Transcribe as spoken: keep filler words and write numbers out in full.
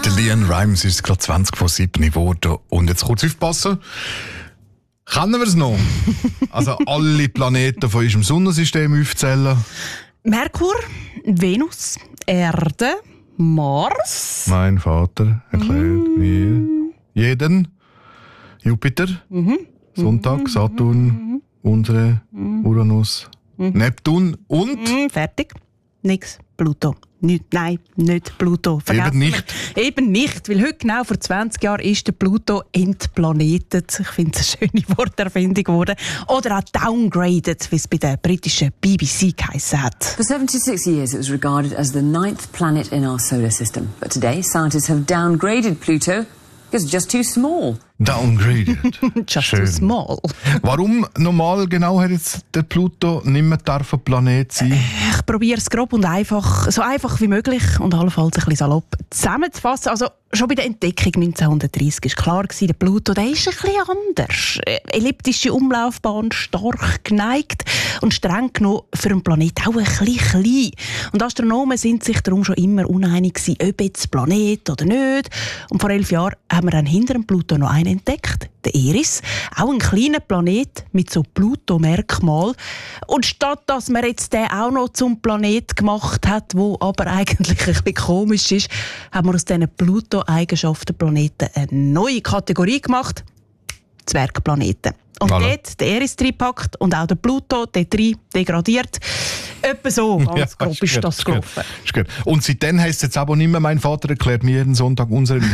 Der Leon Rimes ist gerade zwanzig vor sieben geworden. Und jetzt kurz aufpassen. Können wir es noch? Also alle Planeten von unserem Sonnensystem aufzählen? Merkur, Venus, Erde, Mars. Mein Vater erklärt mm. mir jeden. Jupiter, mm-hmm. Sonntag, Saturn, mm-hmm. unsere Uranus, mm-hmm. Neptun und... Mm, fertig. Nix. Pluto. Nicht, nein, nicht Pluto. Vergessen Eben nicht. Wir. Eben nicht, weil heute genau vor zwanzig Jahren ist der Pluto entplanetet. Ich finde es eine schöne Worterfindung geworden. Oder auch downgraded, wie es bei der britischen B B C geheissen hat. For seventy-six years it was regarded as the ninth planet in our solar system. But today scientists have downgraded Pluto because it's just too small. Downgraded. Just Schön. too small. Warum normal genau hat jetzt der Pluto nicht mehr ein Planet sein? Ich probiere es grob und einfach, so einfach wie möglich und allenfalls ein bisschen salopp zusammenzufassen. Also schon bei der Entdeckung neunzehnhundertdreissig war klar, der Pluto der ist ein bisschen anders. Elliptische Umlaufbahn, stark geneigt und streng genommen für einen Planeten auch ein bisschen klein. Und Astronomen sind sich darum schon immer uneinig gewesen, ob jetzt Planet oder nicht. Und vor elf Jahren haben wir dann hinter dem Pluto noch einen entdeckt, der Eris. Auch ein kleiner Planet mit so Pluto-Merkmal. Und statt dass man jetzt den auch noch zum Planet gemacht hat, wo aber eigentlich ein bisschen komisch ist, haben wir aus diesen Pluto-Eigenschaften Planeten eine neue Kategorie gemacht. Zwergplaneten. Und voilà. Dort der Eris reingepackt und auch der Pluto, der drei degradiert. Etwa so, ganz ja, grob ist, ist das gelaufen. Ist gut. Und seitdem heisst es jetzt aber nicht mehr, mein Vater erklärt mir jeden Sonntag unsere